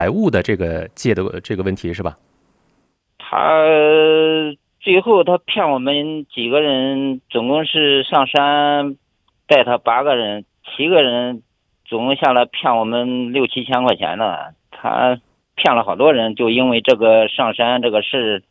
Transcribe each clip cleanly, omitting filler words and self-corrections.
财物的这个借的这个问题是吧？ 他最后他骗我们几个人，总共是上山带他8个人，7个人总共下来骗我们6、7千块钱的。他骗了好多人，就因为这个上山这个事，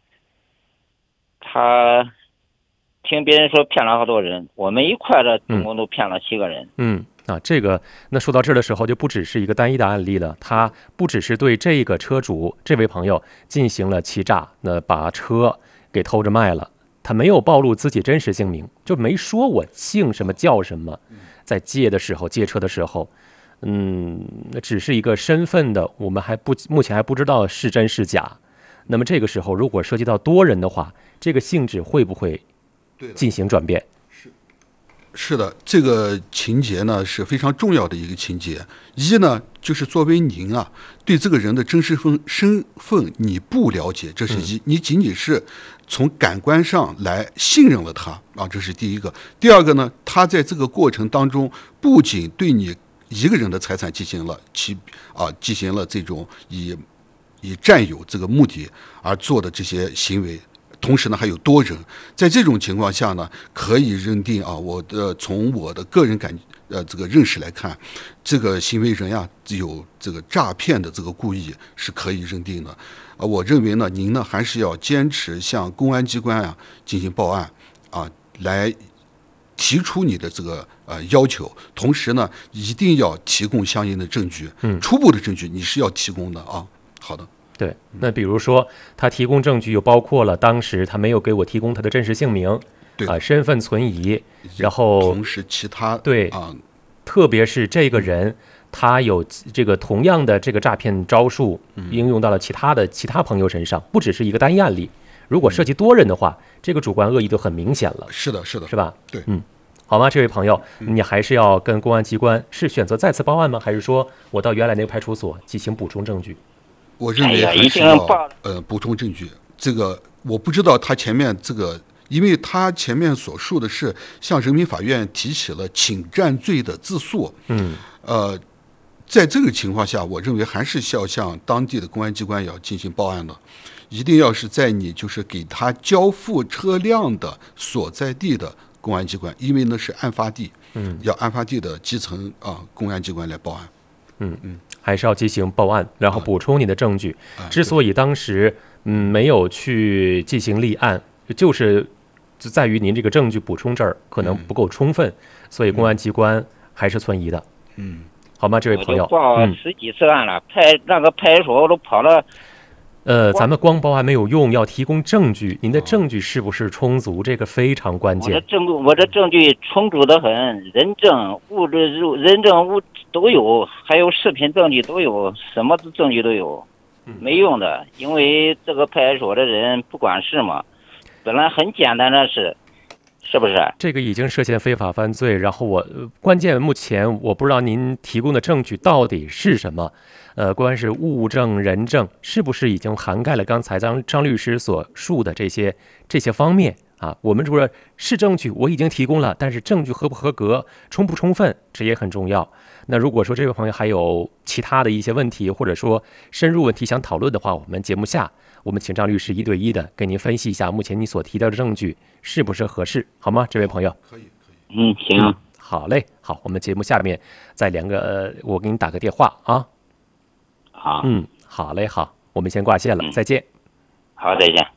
他听别人说骗了好多人，我们一块的总共都骗了7个人。 这个那说到这儿的时候，就不只是一个单一的案例了，他不只是对这个车主这位朋友进行了欺诈，那把车给偷着卖了，他没有暴露自己真实姓名，就没说我姓什么叫什么，在借车的时候，那只是一个身份的，我们目前还不知道是真是假。那么这个时候，如果涉及到多人的话，这个性质会不会进行转变？ 是的，这个情节呢是非常重要的一个情节。一呢，就是作为您啊，对这个人的真实身份你不了解，这是一，你仅仅是从感官上来信任了他啊，这是第一个。第二个呢，他在这个过程当中，不仅对你一个人的财产进行了这种以占有这个目的而做的这些行为。同时呢，还有多人，在这种情况下呢，可以认定啊，从我的个人这个认识来看，这个行为人呀有这个诈骗的这个故意是可以认定的。我认为呢，您呢还是要坚持向公安机关啊进行报案啊，来提出你的这个要求，同时呢，一定要提供相应的证据，初步的证据你是要提供的啊。好的。 对，那比如说他提供证据又包括了当时他没有给我提供他的真实姓名，身份存疑，然后同时其他对特别是这个人他有这个同样的这个诈骗招数应用到了其他朋友身上，不只是一个单一案例。如果涉及多人的话，这个主观恶意就很明显了。 是的， 是吧？ 对， 好吗？这位朋友，你还是要跟公安机关是选择再次报案吗？还是说我到原来那个派出所进行补充证据？ 我认为还是要补充证据。这个我不知道他前面这个，因为他前面所述的是向人民法院提起了侵占罪的自诉。在这个情况下，我认为还是要向当地的公安机关要进行报案的，一定要是在你就是给他交付车辆的所在地的公安机关，因为那是案发地，要案发地的基层公安机关来报案。 还是要进行报案，然后补充你的证据。之所以当时没有去进行立案，就是在于您这个证据补充这儿可能不够充分，所以公安机关还是存疑的。好吗，这位朋友？ 我都报10几次案了，那个派出所我都跑了。 咱们光报案没有用，要提供证据。您的证据是不是充足？这个非常关键。 我的证据充足的很，人证、物都有，还有视频证据都有，什么证据都有，没用的。因为这个派出所的人不管事嘛，本来很简单的事，是不是？ 这个已经涉嫌非法犯罪，然后关键目前我不知道您提供的证据到底是什么。关是物证、人证，是不是已经涵盖了刚才张律师所述的这些方面啊？我们说是证据，我已经提供了，但是证据合不合格、充不充分，这也很重要。那如果说这位朋友还有其他的一些问题，或者说深入问题想讨论的话，我们节目下我们请张律师1对1的给您分析一下目前你所提到的证据是不是合适，好吗？这位朋友， 可以。 行。 好嘞，好，我们节目下面再我给你打个电话啊。 好， 好嘞，好，我们先挂线了，再见。 好，再见。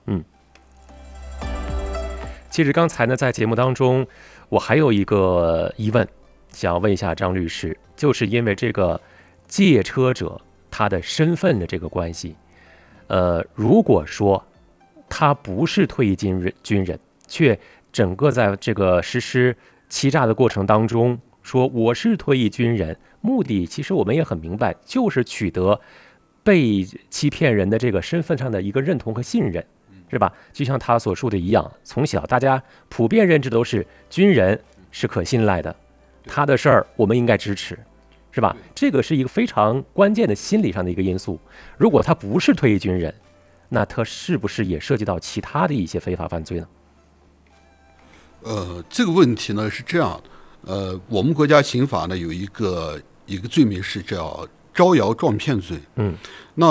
其实刚才呢，在节目当中，我还有一个疑问，想要问一下张律师，就是因为这个借车者他的身份的这个关系，如果说他不是退役军人，却整个在这个实施欺诈的过程当中说我是退役军人，目的其实我们也很明白，就是取得被欺骗人的这个身份上的一个认同和信任，是吧？就像他所述的一样，从小大家普遍认知都是军人是可信赖的，他的事儿我们应该支持，是吧？这个是一个非常关键的心理上的一个因素。如果他不是退役军人，那他是不是也涉及到其他的一些非法犯罪呢？ 这个问题呢是这样，我们国家刑法呢有一个罪名是叫招摇撞骗罪。